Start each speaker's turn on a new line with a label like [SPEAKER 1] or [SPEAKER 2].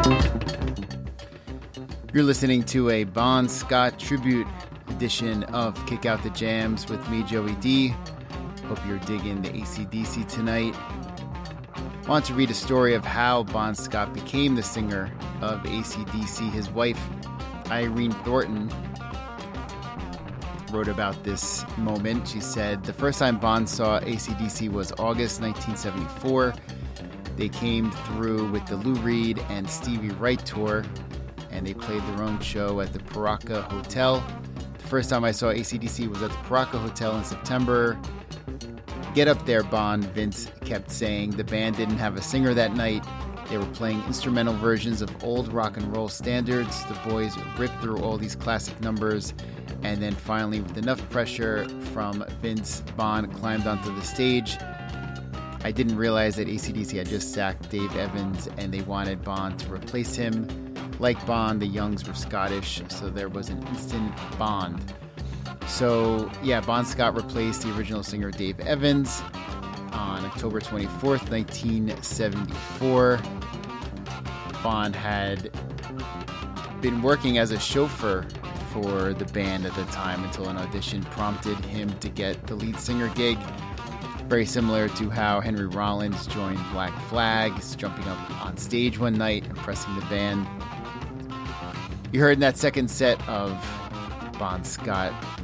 [SPEAKER 1] You're listening to a Bon Scott tribute edition of Kick Out the Jams with me, Joey D. Hope you're digging the AC/DC tonight. I want to read a story of how Bon Scott became the singer of AC/DC. His wife, Irene Thornton, wrote about this moment. She said, the first time Bon saw AC/DC was August 1974. They came through with the Lou Reed and Stevie Wright tour, and they played their own show at the Paraka Hotel. The first time I saw AC/DC was at the Paraka Hotel in September. Get up there, Bon, Vince kept saying. The band didn't have a singer that night. They were playing instrumental versions of old rock and roll standards. The boys ripped through all these classic numbers, and then finally, with enough pressure from Vince, Bon climbed onto the stage. I didn't realize that AC/DC had just sacked Dave Evans, and they wanted Bon to replace him. Like Bon, the Youngs were Scottish, so there was an instant bond. So, yeah, Bon Scott replaced the original singer Dave Evans on October 24th, 1974. Bon had been working as a chauffeur for the band at the time until an audition prompted him to get the lead singer gig. Very similar to how Henry Rollins joined Black Flag, jumping up on stage one night, impressing the band. You heard in that second set of Bon Scott